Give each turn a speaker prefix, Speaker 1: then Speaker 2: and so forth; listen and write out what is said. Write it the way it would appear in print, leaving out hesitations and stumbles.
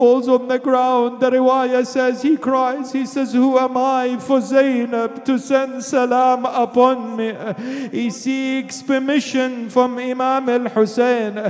Speaker 1: falls on the ground. The riwayah says he cries. He says, who am I for Zainab to send salam upon me? He seeks permission from Imam al-Hussein.